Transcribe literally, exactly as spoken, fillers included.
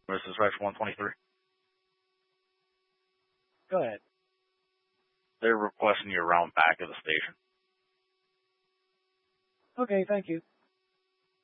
This is Section one twenty-three. Go ahead. They're requesting you around back of the station. Okay, thank you.